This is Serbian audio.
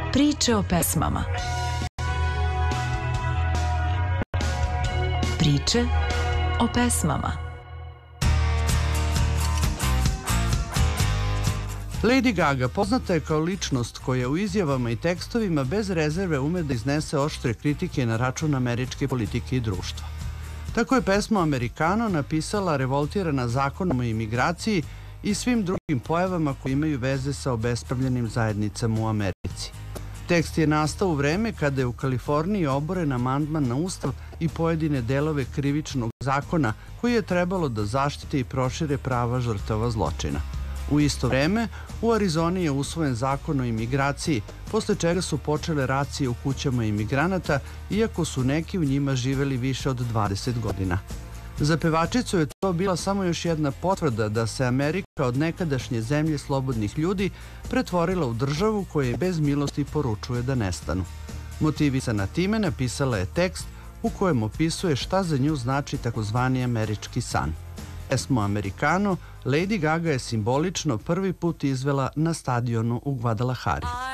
Priče o pesmama. Priče o pesmama. Lady Gaga poznata je kao ličnost koja u izjavama i tekstovima bez rezerve ume da iznese oštre kritike na račun američke politike i društva. Tako je pesmu Americano napisala revoltirana zakonom o imigraciji i svim drugim pojavama koje imaju veze sa obespravljenim zajednicama u Americi. Tekst je nastao u vreme kada je u Kaliforniji oboren amandman na Ustav i pojedine delove krivičnog zakona koji je trebalo da zaštite i prošire prava žrtava zločina. U isto vreme, u Arizoni je usvojen zakon o imigraciji, posle čega su počele racije u kućama imigranata, iako su neki u njima živeli više od 20 godina. Za pevačicu je to bila samo još jedna potvrda da se Amerika od nekadašnje zemlje slobodnih ljudi pretvorila u državu koja bez milosti poručuje da nestanu. Motivisana time napisala je tekst u kojem opisuje šta za nju znači takozvani američki san. Pesmu Americano Lady Gaga je simbolično prvi put izvela na stadionu u Guadalajari.